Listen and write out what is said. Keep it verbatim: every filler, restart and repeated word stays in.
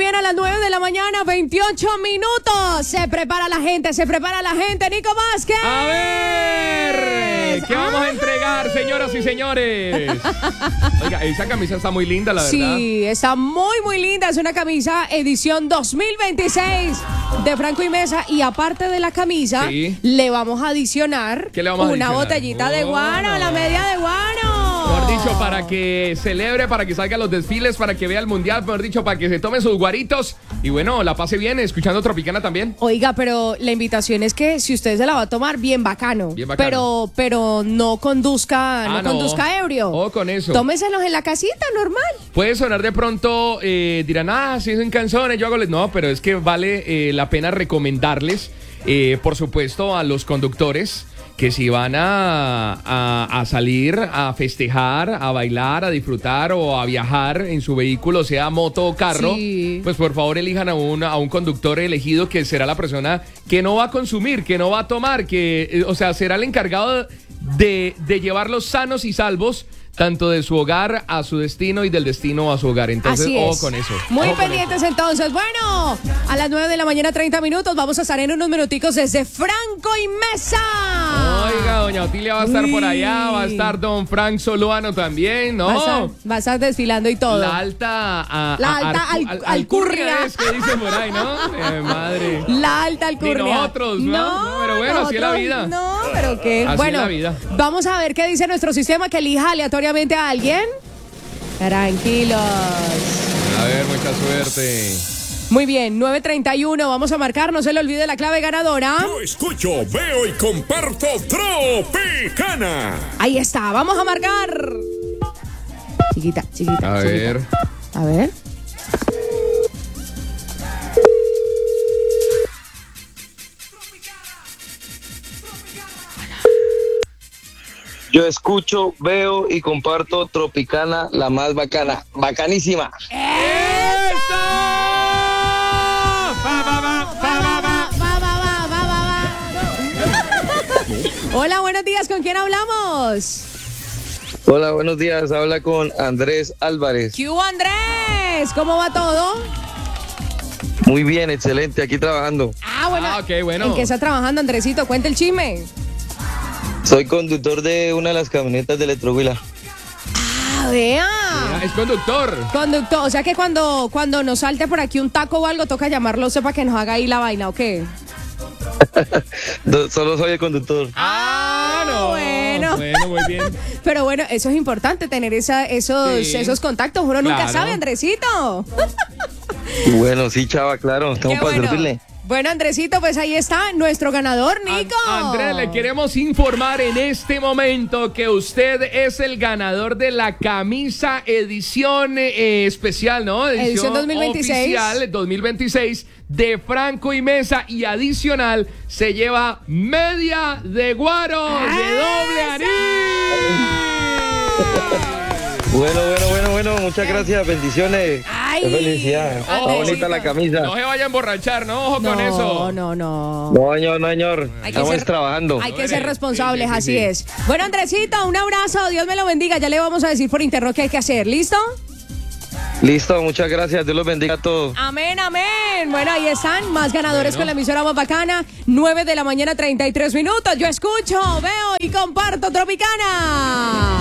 bien, a las nueve de la mañana, veintiocho minutos. Se prepara la gente, se prepara la gente. Nico Vázquez. A ver, ¿qué vamos Ajá. a entregar, señoras y señores? Oiga, esa camisa está muy linda, la verdad. Sí, está muy, muy linda. Es una camisa edición dos mil veintiséis de Franco y Mesa. Y aparte de la camisa, Sí. le vamos a adicionar ¿Qué le vamos a una adicionar? botellita de Oh, guaro, no. la media de guaro. Mejor dicho, para que celebre, para que salga a los desfiles, para que vea el mundial, mejor dicho, para que se tome sus guaritos y bueno, la pase bien, escuchando Tropicana también. Oiga, pero la invitación es que si usted se la va a tomar, bien bacano. Bien bacano. Pero, pero no conduzca, Ah, no no. conduzca ebrio. Oh, con eso. Tómeselos en la casita, normal. Puede sonar de pronto, eh, dirán, ah, sí, son canciones, yo hago... les-". No, pero es que vale eh, la pena recomendarles, eh, por supuesto, a los conductores que si van a, a, a salir a festejar, a bailar, a disfrutar o a viajar en su vehículo, sea moto o carro, Sí. pues por favor elijan a un, a un conductor elegido que será la persona que no va a consumir, que no va a tomar, que, eh, o sea, será el encargado de, de llevarlos sanos y salvos tanto de su hogar a su destino y del destino a su hogar. Entonces, Así ojo es. con eso. Muy Ojo con pendientes eso. entonces. Bueno, a las nueve de la mañana, treinta minutos. Vamos a estar en unos minuticos desde Franco y Mesa. Oiga, doña Otilia va a estar Uy. por allá, va a estar don Frank Soluano también, ¿no? Va a estar, va a estar desfilando y todo. La alta... a- La a- alta arcu- al- alcurnia. es que dicen por ahí, ¿no? Eh, madre. La alta alcurnia. Ni nosotros, ¿no? No, pero bueno, así es la vida. No, pero qué. Así es bueno, la vida. vamos a ver qué dice nuestro sistema que elija aleatoriamente a alguien. Tranquilos. A ver, mucha suerte. Muy bien, nueve treinta y uno. Vamos a marcar, no se le olvide la clave ganadora. Yo escucho, veo y comparto Tropicana. Ahí está, vamos a marcar. Chiquita, chiquita. A chiquita. ver. A ver. Yo escucho, veo y comparto Tropicana, la más bacana, bacanísima. ¡Eso! Pa, pa, pa, pa, pa, pa. Va, va, va, va, va, va. Hola, buenos días, ¿con quién hablamos? Hola, buenos días, habla con Andrés Álvarez. ¿Qué hubo, Andrés? ¿Cómo va todo? Muy bien, excelente, aquí trabajando. Ah, bueno. Ah, ok, bueno. ¿En qué está trabajando, Andresito? Cuenta el chisme. Soy conductor de una de las camionetas de Electrohuila. Ah, vea. Ah, es conductor. Conductor, o sea que cuando, cuando nos salte por aquí un taco o algo, toca llamarlo sepa que nos haga ahí la vaina, ¿o qué? Do- Solo soy el conductor. Ah, no. bueno. Bueno, muy bien. Pero bueno, eso es importante, tener esa, esos, Sí. esos contactos. Uno nunca Claro. sabe, Andresito. Bueno, sí, chava, claro, estamos Qué para bueno. servirle. Bueno, Andresito, pues ahí está nuestro ganador, Nico. An- Andrés, le queremos informar en este momento que usted es el ganador de la camisa edición eh, especial, ¿no? Edición dos mil veintiséis. Oficial dos mil veintiséis de Franco y Mesa, y adicional se lleva media de guaro de doble anillo. Bueno, bueno, bueno, bueno, muchas gracias, bendiciones. Ay. Qué felicidad. Está Andresito. bonita la camisa. No se vaya a emborrachar, ¿no? Ojo con eso. No, no, no. No, señor, no, señor. Hay que Estamos ser- trabajando. Hay que ser Bueno, responsables, sí, sí, así sí. es. Bueno, Andresito, un abrazo, Dios me lo bendiga. Ya le vamos a decir por interno qué hay que hacer, ¿listo? Listo, muchas gracias. Dios los bendiga a todos. Amén, amén. Bueno, ahí están, más ganadores Bueno. con la emisora más bacana. nueve de la mañana, treinta y tres minutos. Yo escucho, veo y comparto Tropicana.